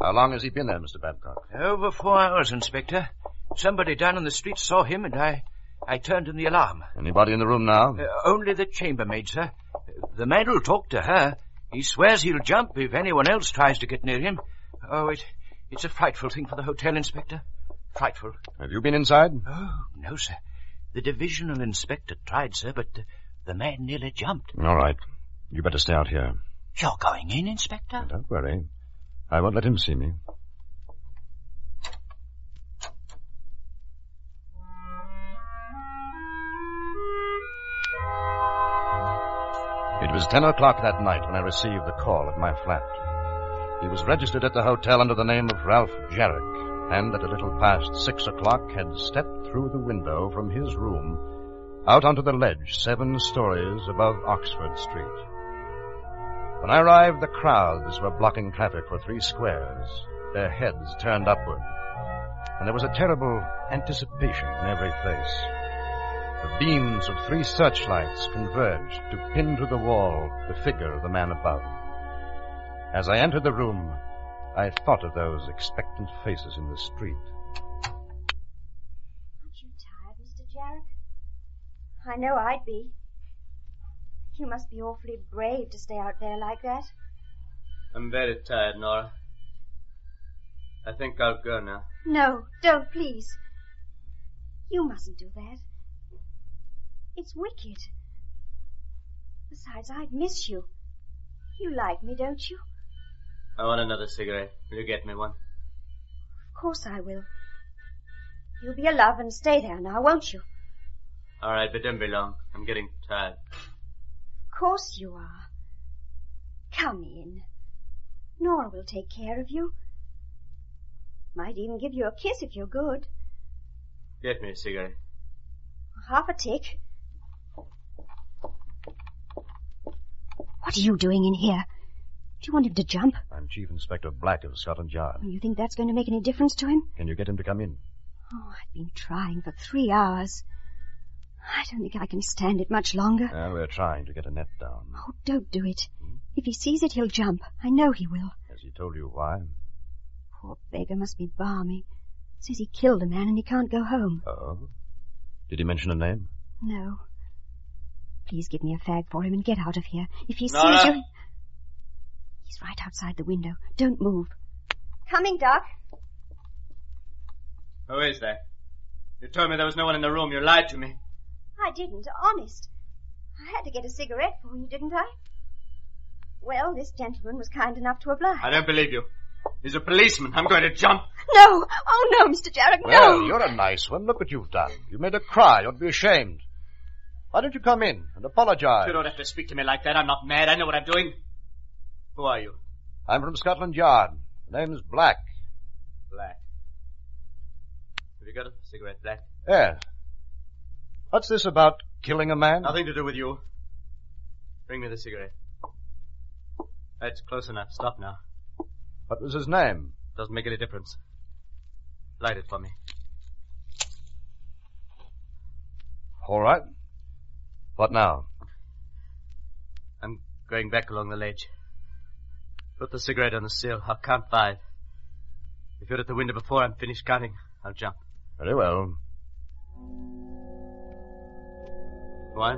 How long has he been there, Mr. Babcock? Over 4 hours, Inspector. Somebody down on the street saw him, and I turned in the alarm. Anybody in the room now? Only the chambermaid, sir. The man will talk to her. He swears he'll jump if anyone else tries to get near him. Oh, it's a frightful thing for the hotel, Inspector. Frightful. Have you been inside? Oh, no, sir. The divisional inspector tried, sir, but the man nearly jumped. All right. You better stay out here. You're going in, Inspector? Don't worry. I won't let him see me. It was 10 o'clock that night when I received the call at my flat. He was registered at the hotel under the name of Ralph Jarrick, and at a little past 6 o'clock had stepped through the window from his room out onto the ledge 7 stories above Oxford Street. When I arrived, the crowds were blocking traffic for 3 squares, their heads turned upward, and there was a terrible anticipation in every face. The beams of 3 searchlights converged to pin to the wall the figure of the man above. As I entered the room, I thought of those expectant faces in the street. Aren't you tired, Mr. Jarrick? I know I'd be. You must be awfully brave to stay out there like that. I'm very tired, Nora. I think I'll go now. No, don't, please. You mustn't do that. It's wicked. Besides, I'd miss you. You like me, don't you? I want another cigarette. Will you get me one? Of course I will. You'll be a love and stay there now, won't you? All right, but don't be long. I'm getting tired. Of course you are. Come in. Nora will take care of you. Might even give you a kiss if you're good. Get me a cigarette. Half a tick. What are you doing in here? Do you want him to jump? I'm Chief Inspector Black of Scotland Yard. You think that's going to make any difference to him? Can you get him to come in? Oh, I've been trying for 3 hours. I don't think I can stand it much longer. We're trying to get a net down. Oh, don't do it. If he sees it, he'll jump. I know he will. Has he told you why? Poor beggar must be balmy. Says he killed a man and he can't go home. Oh? Did he mention a name? No. Please give me a fag for him and get out of here. If he Nora. sees you... He's right outside the window. Don't move. Coming, Doc. Who is that? You told me there was no one in the room. You lied to me. I didn't, honest. I had to get a cigarette for you, didn't I? Well, this gentleman was kind enough to oblige. I don't believe you. He's a policeman. I'm going to jump. No! Oh, no, Mr. Jarrick, no! Well, you're a nice one. Look what you've done. You made her cry. You ought to be ashamed. Why don't you come in and apologize? You don't have to speak to me like that. I'm not mad. I know what I'm doing. Who are you? I'm from Scotland Yard. The name's Black. Black. Have you got a cigarette, Black? Yes. What's this about killing a man? Nothing to do with you. Bring me the cigarette. That's close enough. Stop now. What was his name? Doesn't make any difference. Light it for me. All right. What now? I'm going back along the ledge. Put the cigarette on the sill. I'll count 5. If you're at the window before I'm finished counting, I'll jump. Very well. 1,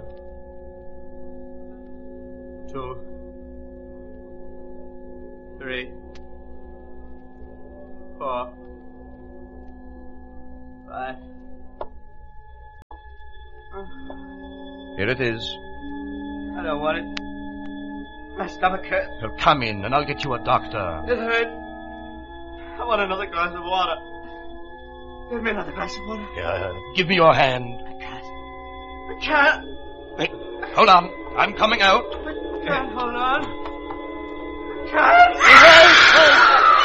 2, 3, 4, 5. Here it is. I don't want it. My stomach hurts. He'll come in and I'll get you a doctor. It hurts. I want another glass of water. Give me another glass of water. Here, give me your hand. I can't. Wait, hold on. I'm coming out. I can't hold on. I can't.